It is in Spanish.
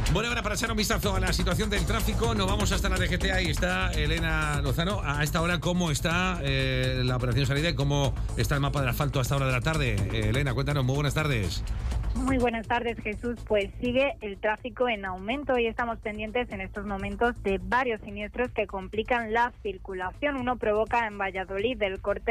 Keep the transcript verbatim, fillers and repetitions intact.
Bueno, ahora para echar un vistazo a la situación del tráfico, nos vamos hasta la D G T. Ahí está Elena Lozano. A esta hora, ¿cómo está eh, la operación salida y cómo está el mapa del asfalto a esta hora de la tarde? Eh, Elena, cuéntanos, muy buenas tardes. Muy buenas tardes, Jesús. Pues sigue el tráfico en aumento y estamos pendientes en estos momentos de varios siniestros que complican la circulación. Uno provoca en Valladolid el corte